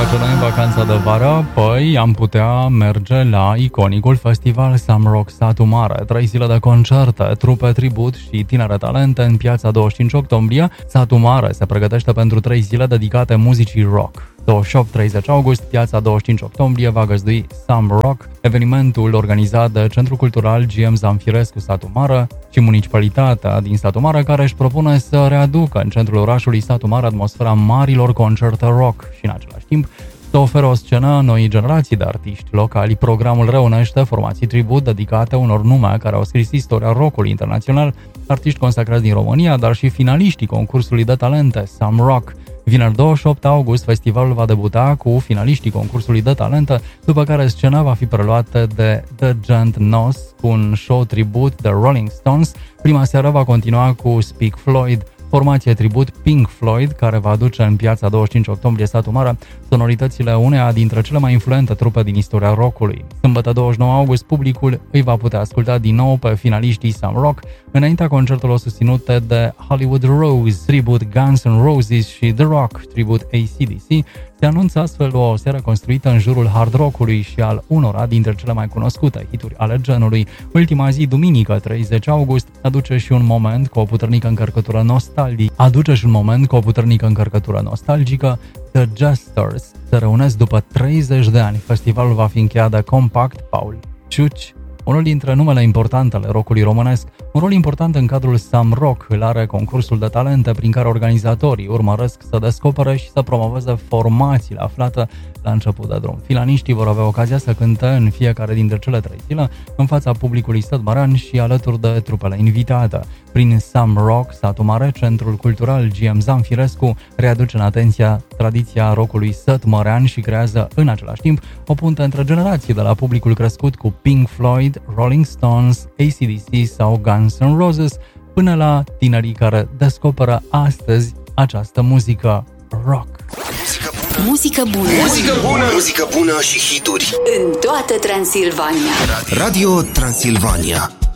Până în vacanța de vară, păi am putea merge la iconicul festival Sam Rock Satu Mare. 3 zile de concerte, trupe tribut și tinere talente în piața 25 octombrie. Satu Mare se pregătește pentru 3 zile dedicate muzicii rock. 28-30 august, piața 25 octombrie va găzdui Sam Rock, evenimentul organizat de Centrul Cultural GM Zamfirescu Satu Mare și municipalitatea din Satu Mare, care își propune să readucă în centrul orașului Satu Mare atmosfera marilor concerte rock și în același timp să oferă o scenă noi generații de artiști locali. Programul reunește formații tribut dedicate unor nume care au scris istoria rockului internațional, artiști consacrați din România, dar și finaliștii concursului de talente Sam Rock. Vineri 28 august, festivalul va debuta cu finaliștii concursului de talente, după care scena va fi preluată de The Gent Nos cu un show tribut de Rolling Stones. Prima seară va continua cu Speak Floyd, formație tribut Pink Floyd, care va aduce în piața 25 octombrie Satu Mare sonoritățile uneia dintre cele mai influente trupe din istoria rockului. Sâmbătă 29 august, publicul îi va putea asculta din nou pe finaliștii Sam Rock, înaintea concertelor susținute de Hollywood Rose, tribut Guns N' Roses și The Rock, tribut AC/DC. Se anunță astfel o seară construită în jurul hard rock-ului și al unora dintre cele mai cunoscute hituri ale genului. Ultima zi, duminică 30 august, aduce și un moment cu o puternică încărcătură nostalgică. The Jesters se reunesc după 30 de ani. Festivalul va fi încheiat de Compact Paul Ciuci, unul dintre numele importante ale rockului românesc. Un rol important în cadrul Sam Rock îl are concursul de talente prin care organizatorii urmăresc să descopere și să promoveze formațiile aflate la început de drum. Finaliștii vor avea ocazia să cânte în fiecare dintre cele 3 zile în fața publicului sătmărean și alături de trupele invitate. Prin Sam Rock Satu Mare, Centrul Cultural GM Zamfirescu readuce în atenția tradiția rockului sătmărean și creează în același timp o punte între generații, de la publicul crescut cu Pink Floyd, Rolling Stones, AC/DC sau Guns N' Roses, până la tinerii care descoperă astăzi această muzică rock. Muzică bună. Muzică bună. Muzică bună și hituri în toată Transilvania. Radio Transilvania.